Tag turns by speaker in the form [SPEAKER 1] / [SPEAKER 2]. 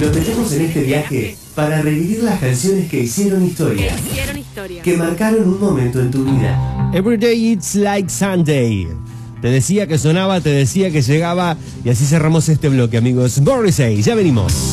[SPEAKER 1] Nos metemos en este viaje para revivir las canciones que hicieron historia, que marcaron un momento en tu vida.
[SPEAKER 2] Every day it's like Sunday. Te decía que sonaba, te decía que llegaba, y así cerramos este bloque, amigos. Morrissey, ya venimos.